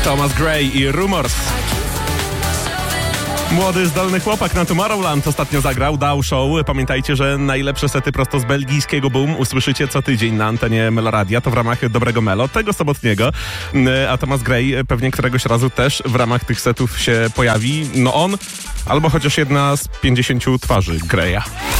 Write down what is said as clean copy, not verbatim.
Thomas Gray i Rumors. Młody, zdolny chłopak na Tomorrowland ostatnio zagrał, dał show. Pamiętajcie, że najlepsze sety prosto z belgijskiego Boom usłyszycie co tydzień na antenie Meloradia. To w ramach Dobrego Melo, tego sobotniego. A Thomas Gray pewnie któregoś razu też w ramach tych setów się pojawi. No on, albo chociaż jedna z 50 twarzy Graya.